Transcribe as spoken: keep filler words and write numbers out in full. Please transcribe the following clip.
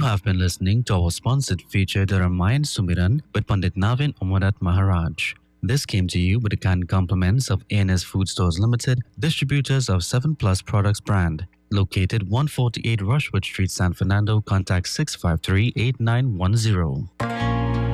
have been listening to our sponsored feature The Ramayan Sumiran with Pandit Navin Umarat Maharaj. This came to you with the kind compliments of A N S Food Stores Limited, distributors of seven Plus Products brand. Located one forty-eight Rushwood Street, San Fernando, contact six five three, eight nine one zero.